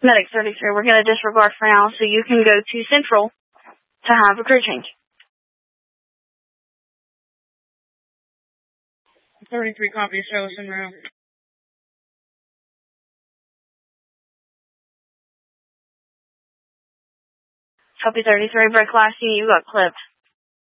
Medic 33, we're going to disregard for now, so you can go to Central to have a crew change. 33 copy, show us en route. Copy 33, break last unit, you got clipped.